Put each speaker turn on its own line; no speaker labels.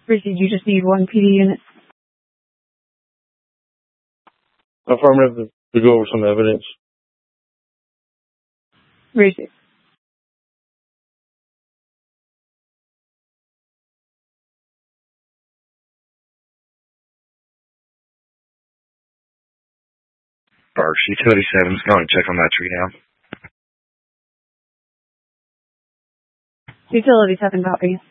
Received, you just need one PD unit.
Affirmative to go over some evidence.
Received.
Barks, Utility 7's going to check on that tree now.
Utility 7 copy.